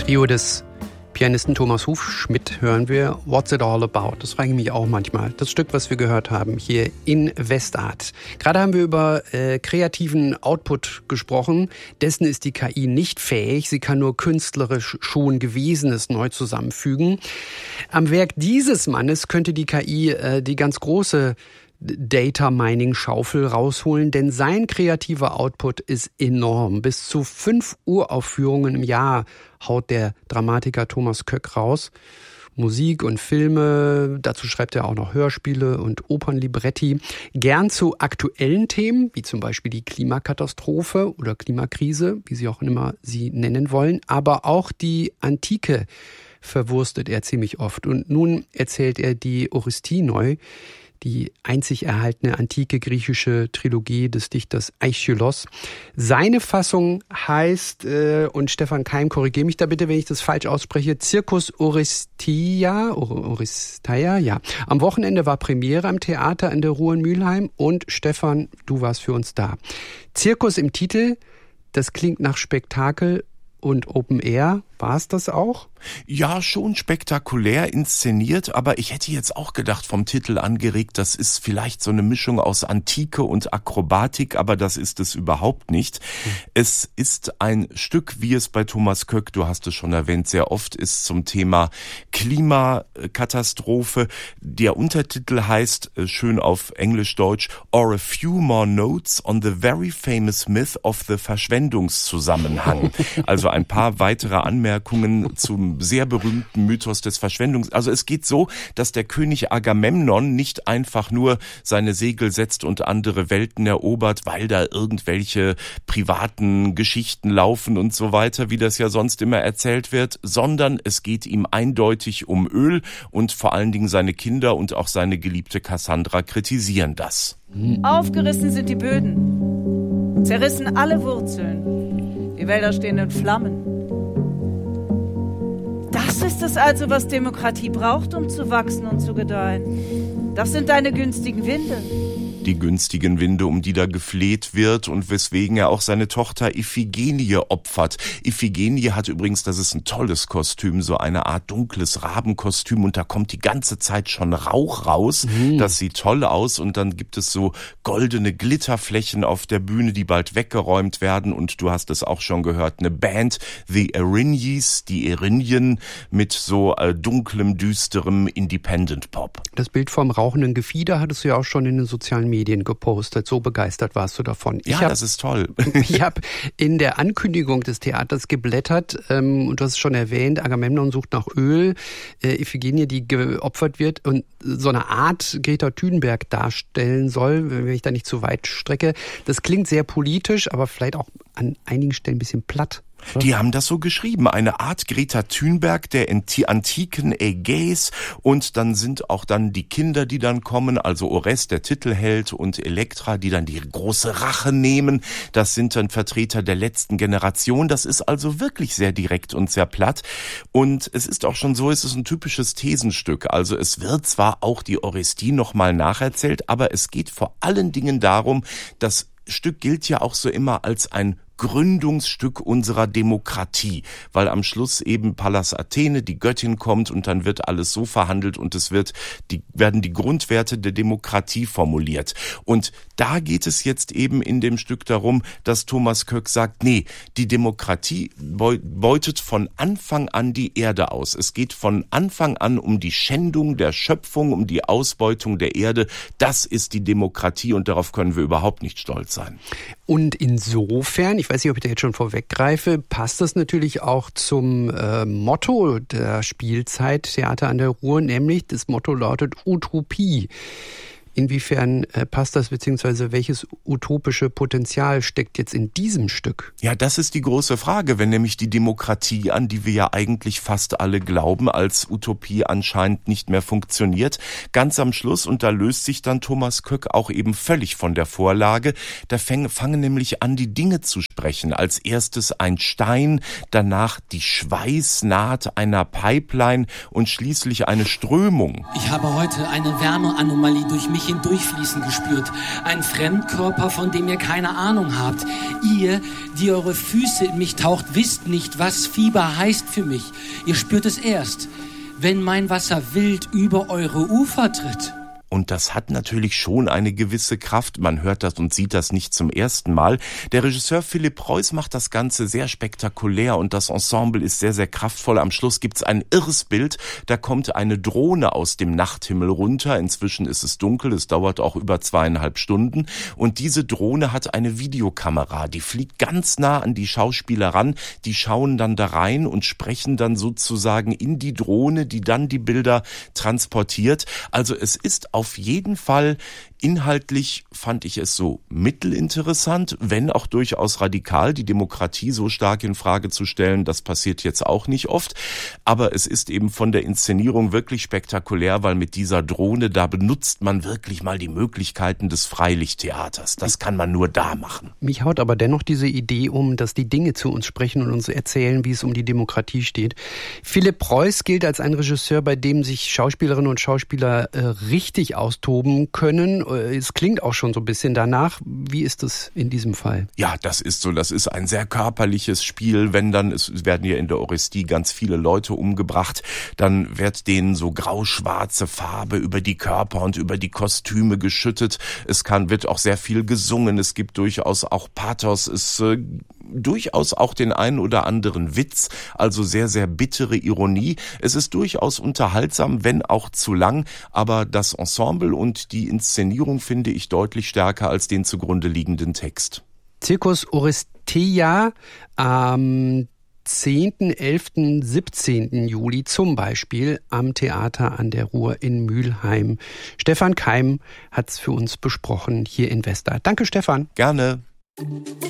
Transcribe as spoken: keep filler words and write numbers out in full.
Trio des Pianisten Thomas Hufschmidt hören wir What's It All About. Das frage ich mich auch manchmal. Das Stück, was wir gehört haben hier in Westart. Gerade haben wir über äh, kreativen Output gesprochen. Dessen ist die K I nicht fähig. Sie kann nur künstlerisch schon Gewesenes neu zusammenfügen. Am Werk dieses Mannes könnte die K I äh, die ganz große Data-Mining-Schaufel rausholen, denn sein kreativer Output ist enorm. Bis zu fünf Uraufführungen im Jahr haut der Dramatiker Thomas Köck raus. Musik und Filme, dazu schreibt er auch noch Hörspiele und Opernlibretti. Gern zu aktuellen Themen, wie zum Beispiel die Klimakatastrophe oder Klimakrise, wie Sie auch immer sie nennen wollen, aber auch die Antike verwurstet er ziemlich oft. Und nun erzählt er die Orestie neu, die einzig erhaltene antike griechische Trilogie des Dichters Aeschylos. Seine Fassung heißt, äh, und Stefan Keim, korrigiere mich da bitte, wenn ich das falsch ausspreche, Circus Orestia, Oresteia, ja. Am Wochenende war Premiere am Theater in der Ruhr in Mülheim und Stefan, du warst für uns da. Zirkus im Titel, das klingt nach Spektakel und Open Air. War es das auch? Ja, schon spektakulär inszeniert, aber ich hätte jetzt auch gedacht, vom Titel angeregt, das ist vielleicht so eine Mischung aus Antike und Akrobatik, aber das ist es überhaupt nicht. Mhm. Es ist ein Stück, wie es bei Thomas Köck, du hast es schon erwähnt, sehr oft ist zum Thema Klimakatastrophe. Der Untertitel heißt, schön auf Englisch-Deutsch, Or a Few More Notes on the Very Famous Myth of the Verschwendungszusammenhang. Also ein paar weitere Anmerkungen zum sehr berühmten Mythos des Verschwendungs. Also es geht so, dass der König Agamemnon nicht einfach nur seine Segel setzt und andere Welten erobert, weil da irgendwelche privaten Geschichten laufen und so weiter, wie das ja sonst immer erzählt wird, sondern es geht ihm eindeutig um Öl und vor allen Dingen seine Kinder und auch seine geliebte Kassandra kritisieren das. Aufgerissen sind die Böden, zerrissen alle Wurzeln, die Wälder stehen in Flammen. Das ist es also, was Demokratie braucht, um zu wachsen und zu gedeihen. Das sind deine günstigen Winde. Die günstigen Winde, um die da gefleht wird und weswegen er auch seine Tochter Iphigenie opfert. Iphigenie hat übrigens, das ist ein tolles Kostüm, so eine Art dunkles Rabenkostüm und da kommt die ganze Zeit schon Rauch raus. Mhm. Das sieht toll aus und dann gibt es so goldene Glitterflächen auf der Bühne, die bald weggeräumt werden und du hast es auch schon gehört, eine Band, The Erinyes, die Erinyen mit so äh, dunklem, düsterem Independent Pop. Das Bild vom rauchenden Gefieder hattest du ja auch schon in den sozialen Medien Medien gepostet. So begeistert warst du davon. Ich ja, hab, das ist toll. Ich habe in der Ankündigung des Theaters geblättert ähm, und du hast es schon erwähnt, Agamemnon sucht nach Öl, äh, Iphigenie, die geopfert wird und so eine Art Greta Thunberg darstellen soll, wenn ich da nicht zu weit strecke. Das klingt sehr politisch, aber vielleicht auch an einigen Stellen ein bisschen platt. Die haben das so geschrieben, eine Art Greta Thunberg der antiken Ägäis und dann sind auch dann die Kinder, die dann kommen, also Orest, der Titelheld und Elektra, die dann die große Rache nehmen. Das sind dann Vertreter der letzten Generation. Das ist also wirklich sehr direkt und sehr platt und es ist auch schon so, es ist ein typisches Thesenstück. Also es wird zwar auch die Orestie nochmal nacherzählt, aber es geht vor allen Dingen darum, das Stück gilt ja auch so immer als ein Gründungsstück unserer Demokratie, weil am Schluss eben Pallas Athene, die Göttin, kommt und dann wird alles so verhandelt und es wird die werden die Grundwerte der Demokratie formuliert. Und da geht es jetzt eben in dem Stück darum, dass Thomas Köck sagt, nee, die Demokratie beutet von Anfang an die Erde aus. Es geht von Anfang an um die Schändung der Schöpfung, um die Ausbeutung der Erde. Das ist die Demokratie und darauf können wir überhaupt nicht stolz sein. Und insofern, ich weiß nicht, ob ich da jetzt schon vorweggreife, passt das natürlich auch zum äh, Motto der Spielzeit Theater an der Ruhr, nämlich das Motto lautet Utopie. Inwiefern äh, passt das, beziehungsweise welches utopische Potenzial steckt jetzt in diesem Stück? Ja, das ist die große Frage, wenn nämlich die Demokratie, an die wir ja eigentlich fast alle glauben, als Utopie anscheinend nicht mehr funktioniert. Ganz am Schluss, und da löst sich dann Thomas Köck auch eben völlig von der Vorlage, da fäng, fangen nämlich an, die Dinge zu sprechen. Als erstes ein Stein, danach die Schweißnaht einer Pipeline und schließlich eine Strömung. Ich habe heute eine Wärmeanomalie durch mich hindurchfließen gespürt. Ein Fremdkörper, von dem ihr keine Ahnung habt. Ihr, die eure Füße in mich taucht, wisst nicht, was Fieber heißt für mich. Ihr spürt es erst, wenn mein Wasser wild über eure Ufer tritt. Und das hat natürlich schon eine gewisse Kraft. Man hört das und sieht das nicht zum ersten Mal. Der Regisseur Philipp Preuß macht das Ganze sehr spektakulär und das Ensemble ist sehr, sehr kraftvoll. Am Schluss gibt's ein irres Bild. Da kommt eine Drohne aus dem Nachthimmel runter. Inzwischen ist es dunkel. Es dauert auch über zweieinhalb Stunden. Und diese Drohne hat eine Videokamera. Die fliegt ganz nah an die Schauspieler ran. Die schauen dann da rein und sprechen dann sozusagen in die Drohne, die dann die Bilder transportiert. Also es ist auf jeden Fall inhaltlich, fand ich es so mittelinteressant, wenn auch durchaus radikal, die Demokratie so stark in Frage zu stellen, das passiert jetzt auch nicht oft, aber es ist eben von der Inszenierung wirklich spektakulär, weil mit dieser Drohne, da benutzt man wirklich mal die Möglichkeiten des Freilichttheaters. Das kann man nur da machen. Mich haut aber dennoch diese Idee um, dass die Dinge zu uns sprechen und uns erzählen, wie es um die Demokratie steht. Philipp Preuß gilt als ein Regisseur, bei dem sich Schauspielerinnen und Schauspieler äh, richtig austoben können. Es klingt auch schon so ein bisschen danach. Wie ist es in diesem Fall? Ja, das ist so. Das ist ein sehr körperliches Spiel. Wenn dann, es werden ja in der Orestie ganz viele Leute umgebracht, dann wird denen so grau-schwarze Farbe über die Körper und über die Kostüme geschüttet. Es kann, wird auch sehr viel gesungen. Es gibt durchaus auch Pathos. Es äh, durchaus auch den einen oder anderen Witz, also sehr, sehr bittere Ironie. Es ist durchaus unterhaltsam, wenn auch zu lang, aber das Ensemble und die Inszenierung finde ich deutlich stärker als den zugrunde liegenden Text. Circus Oresteia am zehnten, elften, siebzehnten Juli zum Beispiel am Theater an der Ruhr in Mülheim. Stefan Keim hat's für uns besprochen hier in Wester. Danke, Stefan. Gerne.